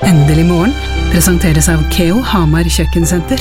Endelig morgen presenteres av Keo Hamar Kjøkkensenter.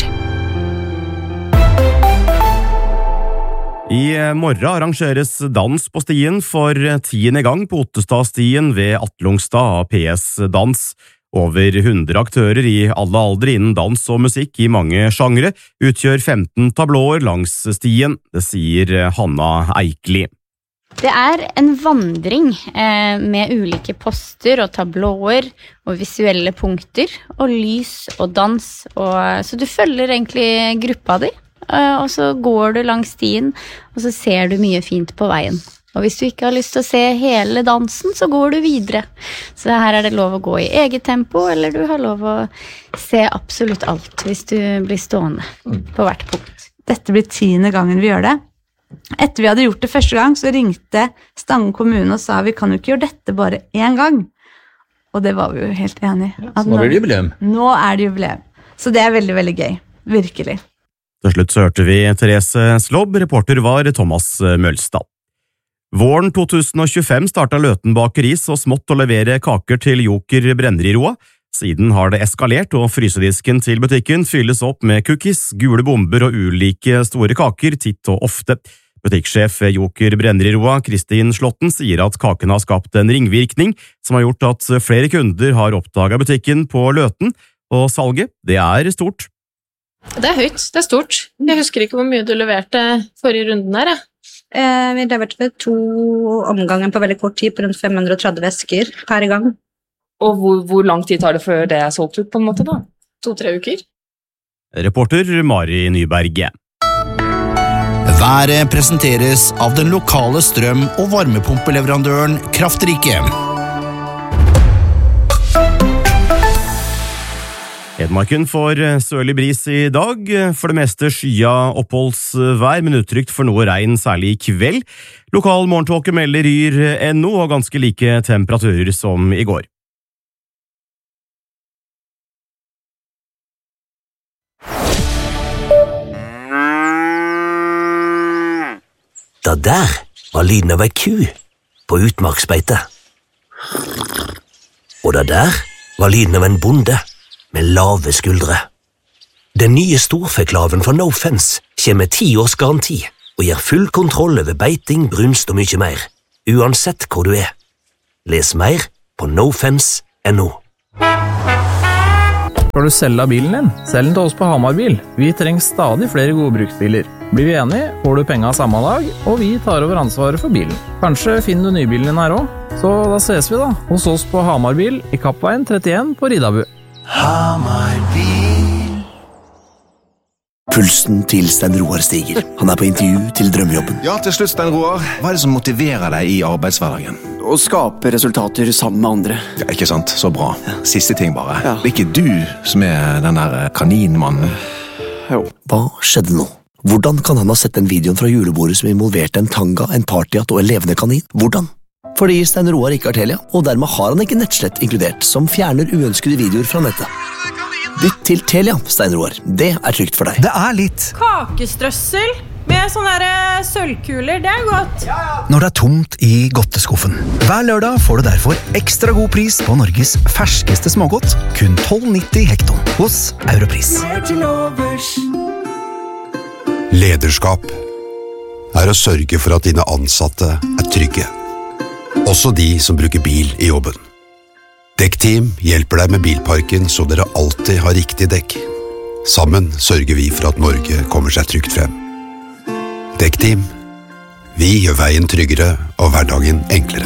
I morgen arrangeres dans på stien for 10. gang på Ottestadstien ved Atlungstad av PS Dans. Over 100 aktører i alle aldre innen dans og musikk i mange sjangre utgjør 15 tablåer langs stien, det sier Hanna Eikli. Det en vandring med ulike poster og tablåer og visuelle punkter og lys og dans, så du følger egentlig gruppa di, og så går du langs stien, og så ser du mye fint på veien. Og hvis du ikke har lyst til å se hele dansen, så går du videre. Så her det lov å gå i eget tempo, eller du har lov å se absolutt alt hvis du blir stående på hvert punkt. Dette blir 10. gangen vi gjør det. Etter vi hadde gjort det første gang, så ringte Stange kommune og sa vi kan jo ikke gjøre dette bare en gang. Og det var vi jo helt enige i. Så nå blir det jubileum. Nå det jubileum. Så det veldig, veldig gøy. Virkelig. Til slutt så hørte vi Therese Slobb, reporter var Thomas Mølstad. Våren 2025 startet Løten bakeri så smått å levere kaker til Joker Brenneriroa. Siden har det eskalert, og frysedisken til butikken fylles opp med cookies, gule bomber og ulike store kaker titt og ofte. Butikksjef Joker Brenneriroa, Kristin Slåtten, sier at kaken har skapt en ringvirkning som har gjort at flere kunder har oppdaget butikken på Løten, og salget, det stort. Det høyt, det stort. Jeg husker ikke hvor mye du leverte forrige runden her, Vi leverte ved 2 omganger på veldig kort tid på rundt 530 vesker per gang. Og hvor lang tid tar det før det solgt ut på en måte da? 2-3 uker? Reporter Mari Nyberg. Været presenteres av den lokale strøm- og varmepumpeleverandøren Kraftrike. Hedmarken får sørlig bris i dag, for det meste skya oppholdsvær, men uttrykt for noe regn særlig i kveld. Lokal morgentåke melder Yr NO og ganske like temperaturer som i går. Det der var lyden av ei ku på utmarksbeite. Og det der var lyden av en bonde med lave skuldre. Den nye storfeklaven fra No Fence kommer med 10 års garanti og gir full kontroll over beiting, brunst og mye mer, uansett hvor du Les mer på nofence.no. Skal du selge bilen din? Selg den til oss på Hamar Bil. Vi trenger stadig flere gode bruksbiler. Blir vi enige, får du penga samme dag, og vi tar over ansvaret for bilen. Kanskje finner du nybilen din her også? Så da ses vi da, hos oss på Hamar Bil i Kappveien 31 på Ridabu. Hamar Bil. Pulsen til Stein Roar stiger. Han på intervju til drømmejobben. Ja, til slutt, Stein Roar. Hva det som motiverer deg i arbeidshverdagen? Å skape resultater sammen med andre. Ja, ikke sant? Så bra. Siste ting bare. Ja. Det ikke du som den der kaninmannen. Jo. Hva skjedde nå? Hvordan kan han ha sett den videoen fra julebordet som involverte en tanga, en partyhatt og en levende kanin? Hvordan? Fordi Stein Roar ikke har Telia, og dermed har han ikke nettslett inkludert, som fjerner uønskede videoer fra nettet. Bytt til Telia, Stein Roar. Det trygt for deg. Det litt kakestrøssel med sånne sølvkuler, det godt. Når det tomt i godteskuffen. Hver lørdag får du derfor ekstra god pris på Norges ferskeste smågodt, kun 12,90 hekton hos Europris. Lederskap å sørge for at dine ansatte trygge. Også de som bruker bil i jobben. Dekkteam hjelper deg med bilparken så dere alltid har riktig dekk. Sammen sørger vi for at Norge kommer seg trygt frem. Dekkteam. Vi gjør veien tryggere og hverdagen enklere.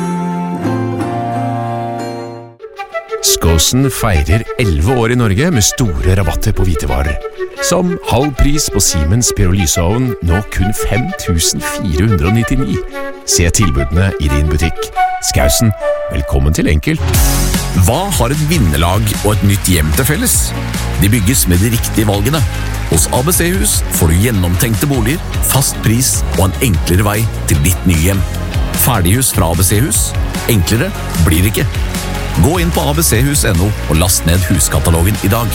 Skåsen feirer 11 år i Norge med store rabatter på hvitevarer. Som halv pris på Siemens pyrolyseovn, nå kun 5.499. Se tilbudene i din butikk. Skåsen, velkommen til enkelt. Hva har et vinnerlag og et nytt hjem til felles? De bygges med de riktige valgene. Hos ABC-hus får du gjennomtenkte boliger, fast pris og en enklere vei til ditt nye hjem. Ferdighus fra ABC-hus. Enklere blir det ikke. Gå inn på abchus.no og last ned huskatalogen i dag.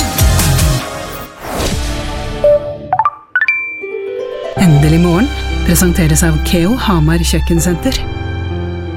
Endelig morgen presenteres av Keo Hamar Kjøkkensenter.